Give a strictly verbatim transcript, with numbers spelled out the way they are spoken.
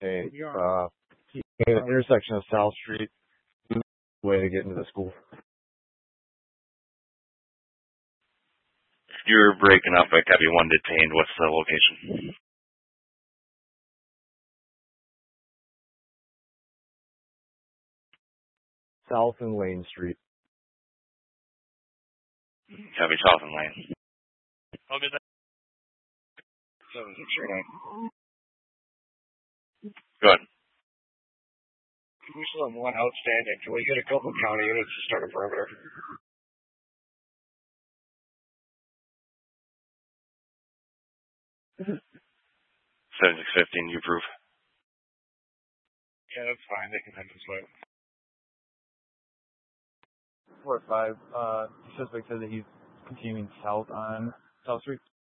Hey, uh, the intersection of South Street, way to get into the school. You're breaking up. I copy one detained. What's the location? South and Lane Street. Copy South and Lane. Okay, that. seven six three nine. Go ahead. We still have one outstanding. Can we get a couple county units to start a perimeter? seven six fifteen, you approve? Yeah, that's fine. They can head this way. four five, uh, suspect said that he's continuing south on South Street.